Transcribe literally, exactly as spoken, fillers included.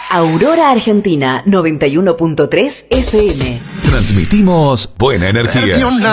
Aurora Argentina noventa y uno punto tres F M. Transmitimos buena energía.